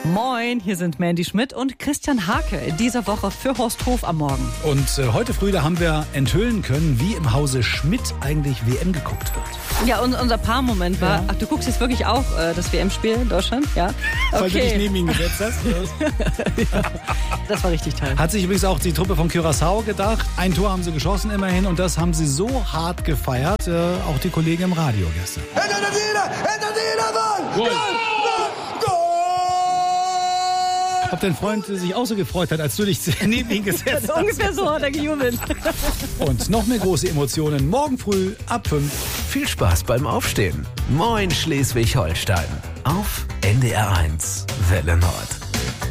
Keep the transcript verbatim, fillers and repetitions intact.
Moin, hier sind Mandy Schmidt und Christian Hake in dieser Woche für Horst Hof am Morgen. Und äh, heute früh, da haben wir enthüllen können, wie im Hause Schmidt eigentlich W M geguckt wird. Ja, und unser Paarmoment war, ja. Ach, du guckst jetzt wirklich auch äh, das W M-Spiel in Deutschland? Ja. Okay. Weil du dich neben ihn gesetzt hast. Ja. Das war richtig toll. Hat sich übrigens auch die Truppe von Curaçao gedacht. Ein Tor haben sie geschossen immerhin und das haben sie so hart gefeiert. Äh, auch die Kollegen im Radio gestern. Goal. Ob dein Freund sich auch so gefreut hat, als du dich neben ihn gesetzt hast. Ungefähr so hat er gejubelt. Und noch mehr große Emotionen morgen früh ab fünf. Viel Spaß beim Aufstehen. Moin Schleswig-Holstein. Auf N D R eins Welle Nord.